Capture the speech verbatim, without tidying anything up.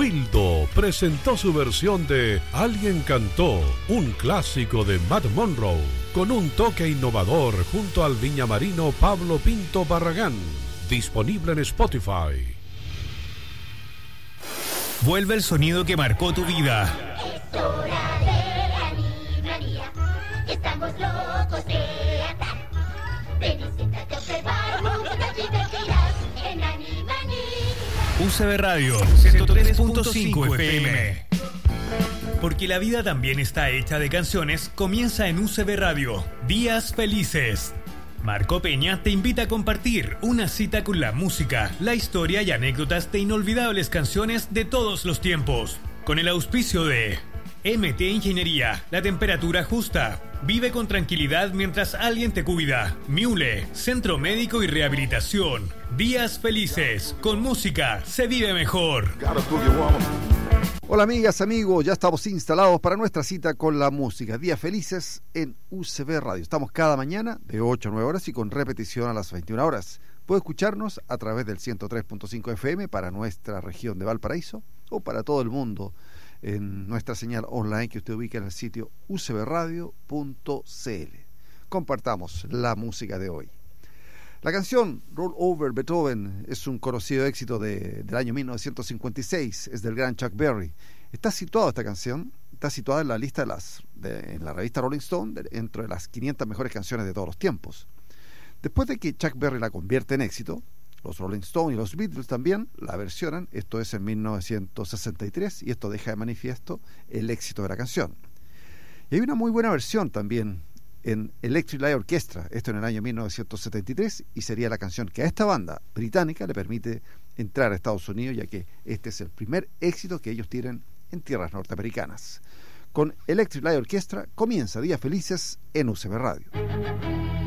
Wildo presentó su versión de Alguien cantó, un clásico de Matt Monroe, con un toque innovador junto al viñamarino Pablo Pinto Barragán, disponible en Spotify. Vuelve el sonido que marcó tu vida. Es hora de Animanía, estamos locos de andar. Ven y siéntate a observar, música te divertirás en Animanía. U C B Radio ciento tres punto cinco F M. Porque la vida también está hecha de canciones, comienza en U C B Radio, Días Felices. Marco Peña te invita a compartir una cita con la música, la historia y anécdotas de inolvidables canciones de todos los tiempos. Con el auspicio de M T Ingeniería, la temperatura justa. Vive con tranquilidad mientras alguien te cuida. Miule, Centro Médico y Rehabilitación. Días Felices, con música se vive mejor. Hola amigas, amigos, ya estamos instalados para nuestra cita con la música. Días Felices en U C B Radio. Estamos cada mañana de ocho a nueve horas y con repetición a las veintiuna horas. Puede escucharnos a través del ciento tres punto cinco F M para nuestra región de Valparaíso o para todo el mundo en nuestra señal online que usted ubica en el sitio u c b radio punto c l. Compartamos la música de hoy. La canción Roll Over Beethoven es un conocido éxito de, del año mil novecientos cincuenta y seis, es del gran Chuck Berry. Está situada esta canción, está situada en la lista de las de, en la revista Rolling Stone de, entre las quinientas mejores canciones de todos los tiempos. Después de que Chuck Berry la convierte en éxito, los Rolling Stone y los Beatles también la versionan, esto es en mil novecientos sesenta y tres, y esto deja de manifiesto el éxito de la canción. Y hay una muy buena versión también en Electric Light Orchestra, esto en el año mil novecientos setenta y tres, y sería la canción que a esta banda británica le permite entrar a Estados Unidos, ya que este es el primer éxito que ellos tienen en tierras norteamericanas. Con Electric Light Orchestra comienza Días Felices en U C B Radio.